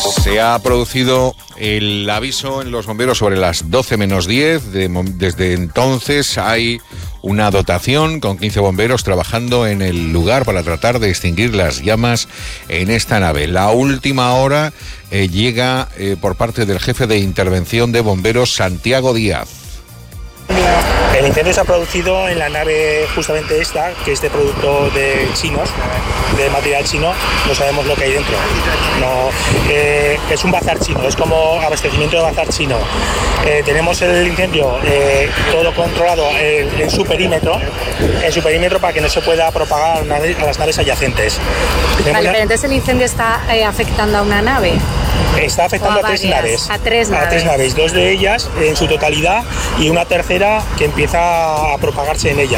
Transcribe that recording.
Se ha producido el aviso en los bomberos sobre las 12 menos 10. Desde entonces hay una dotación con 15 bomberos trabajando en el lugar para tratar de extinguir las llamas en esta nave. La última hora llega por parte del jefe de intervención de bomberos, Santiago Díaz. El incendio se ha producido en la nave justamente esta, que es de producto de chinos, de material chino. No sabemos lo que hay dentro. Es un bazar chino, es como abastecimiento de bazar chino. Tenemos el incendio todo controlado en su perímetro para que no se pueda propagar a las naves adyacentes. Vale, pero entonces el incendio está afectando a una nave. Está afectando a tres naves, dos de ellas en su totalidad y una tercera que empieza a propagarse en ella.